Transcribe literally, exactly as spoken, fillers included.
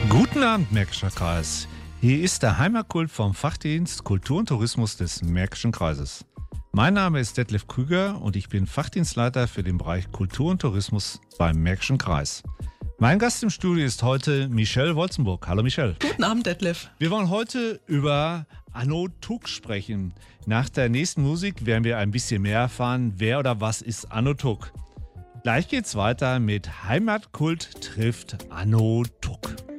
Guten Abend, Märkischer Kreis. Hier ist der Heimatkult vom Fachdienst Kultur und Tourismus des Märkischen Kreises. Mein Name ist Detlef Krüger und ich bin Fachdienstleiter für den Bereich Kultur und Tourismus beim Märkischen Kreis. Mein Gast im Studio ist heute Michelle Wolzenburg. Hallo Michelle. Guten Abend, Detlef. Wir wollen heute über Anno Tuck sprechen. Nach der nächsten Musik werden wir ein bisschen mehr erfahren, wer oder was ist Anno Tuck. Gleich geht's weiter mit Heimatkult trifft Anno Tuck.